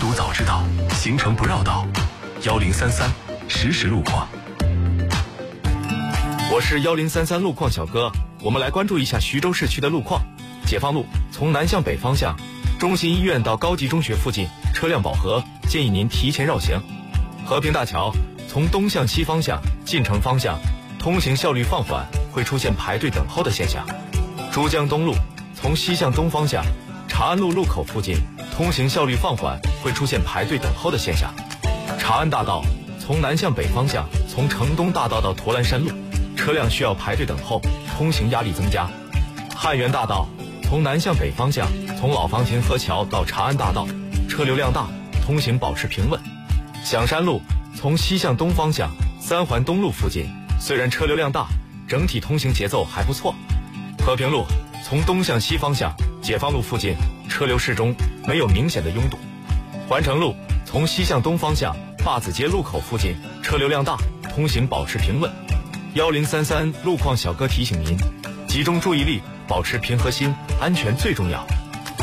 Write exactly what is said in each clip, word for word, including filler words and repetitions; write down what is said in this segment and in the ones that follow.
堵早知道，行程不绕道。幺零三三实时路况。 我是幺零三三路况小哥，我们来关注一下徐州市区的路况。解放路从南向北方向，中心医院到高级中学附近车辆饱和，建议您提前绕行。和平大桥从东向西方向进城方向，通行效率放缓，会出现排队等候的现象。珠江东路从西向东方向，长安路路口附近通行效率放缓，会出现排队等候的现象。长安大道从南向北方向，从城东大道到驼栏山路，车辆需要排队等候，通行压力增加。汉源大道从南向北方向，从老房亭河桥到长安大道，车流量大，通行保持平稳。响山路从西向东方向，三环东路附近虽然车流量大，整体通行节奏还不错。和平路从东向西方向，解放路附近车流适中，没有明显的拥堵。环城路从西向东方向，坝子街路口附近车流量大，通行保持平稳。幺零三三路况小哥提醒您，集中注意力，保持平和心，安全最重要。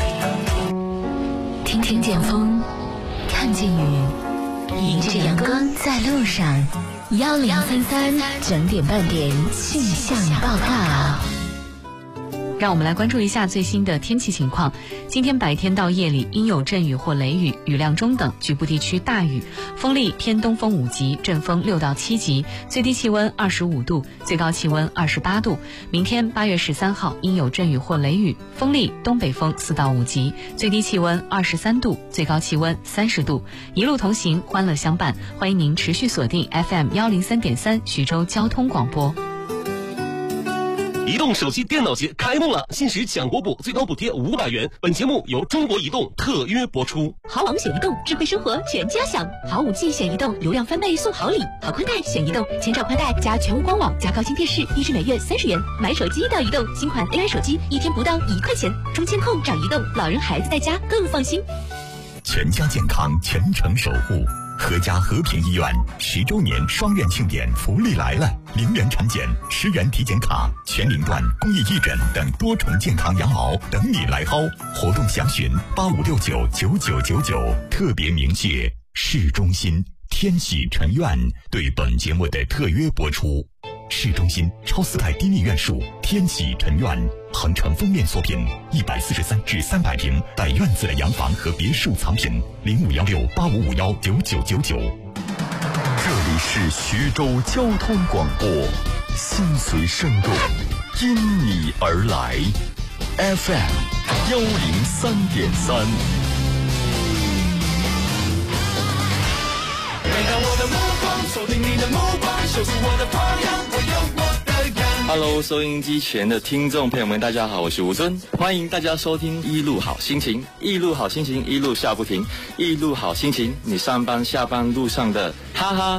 听听见风，看见雨，迎着阳光在路上。幺零三三整点半点气象报告。 让我们来关注一下最新的天气情况。今天白天到夜里阴有阵雨或雷雨，雨量中等，局部地区大雨，风力偏东风五级，阵风六到七级，最低气温二十五度，最高气温二十八度。明天八月十三号阴有阵雨或雷雨，风力东北风四到五级，最低气温二十三度，最高气温三十度。一路同行，欢乐相伴，欢迎您持续锁定 F M 幺零三点三徐州交通广播。 移动手机电脑节开幕了，限时抢国补，最高补贴五百元。本节目由中国移动特约播出。 好网选移动，智慧生活全家享。好五 G 选移动，流量翻倍送好礼。好宽带选移动，千兆宽带加全屋光网加高清电视，一支每月三十元。买手机到移动，新款 A I 手机一天不到一块钱。充监控找移动，老人孩子在家更放心。 全家健康，全程守护。和家和平医院十周年双元庆典福利来了，零元产检、十元体检卡、全龄段公益义诊等多重健康羊毛等你来薅。活动详询八五六九九九九九。特别鸣谢市中心天喜城院对本节目的特约播出。市中心超四代低密院数天喜城院，恒城封面作品，一百四十三至三百平带院子的洋房和别墅藏品，零五幺六八五五幺九九九九。 这里是徐州交通广播，心随声动，因你而来 ，F M 幺零三点三。 每当我的目光锁定你的目光，守住我的方向，我有我的阳光。 Hello， 收音机前的听众朋友们，大家好，我是吴尊，欢迎大家收听一路好心情，一路好心情，一路笑不停，一路好心情，你上班下班路上的哈哈